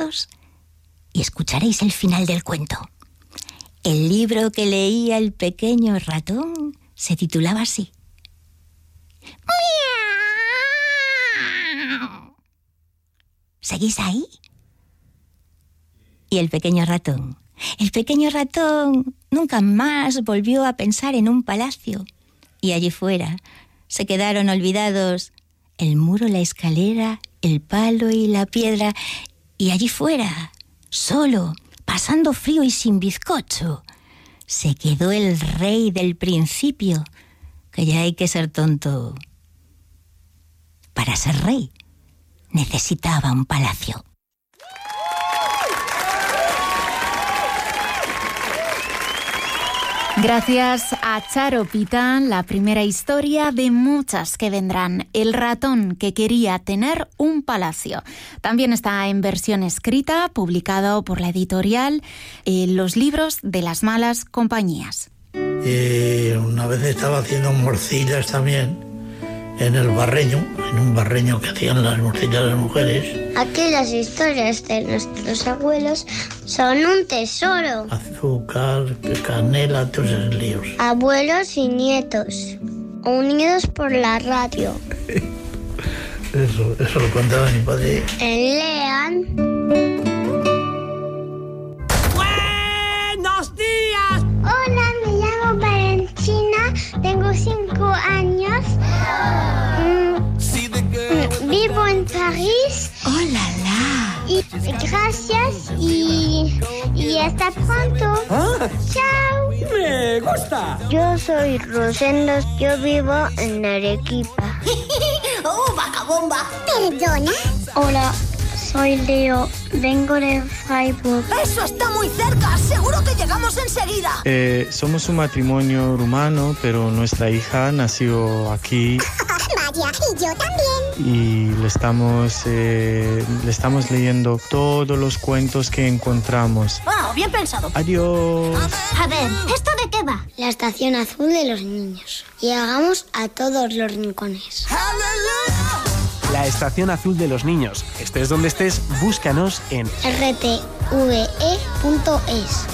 oídos y escucharéis el final del cuento. El libro que leía el pequeño ratón se titulaba así: ¡Miau! ¿Seguís ahí? Y el pequeño ratón nunca más volvió a pensar en un palacio. Y allí fuera se quedaron olvidados el muro, la escalera, el palo y la piedra. Y allí fuera, solo, pasando frío y sin bizcocho, se quedó el rey del principio, que ya hay que ser tonto. Para ser rey necesitaba un palacio. Gracias a Charo Pitán, la primera historia de muchas que vendrán. El ratón que quería tener un palacio. También está en versión escrita, publicado por la editorial Los Libros de las Malas Compañías. Una vez estaba haciendo morcillas también en el barreño, en un barreño que hacían las morcillas las mujeres. Aquí las historias de nuestros abuelos son un tesoro. Azúcar, canela, todos esos líos. Abuelos y nietos, unidos por la radio. Eso lo contaba mi padre. Lean. ¡Buenos días! Hola, me llamo Valentina, tengo 5 años. Vivo en París. ¡Hola, la! Y gracias y hasta pronto. ¿Ah? Chao. ¡Me gusta! Yo soy Rosendo, yo vivo en Arequipa. ¡Oh, vaca bomba! ¿Perdona? Hola, soy Leo, vengo de Freiburg. ¡Eso está muy cerca! ¡Seguro que llegamos enseguida! Somos un matrimonio rumano, pero nuestra hija nació aquí. Vaya, y yo también. Y le estamos leyendo todos los cuentos que encontramos. ¡Ah, bien pensado! Adiós. A ver, ¿esto de qué va? La estación azul de los niños. Llegamos a todos los rincones. La estación azul de los niños. Estés donde estés, búscanos en rtve.es.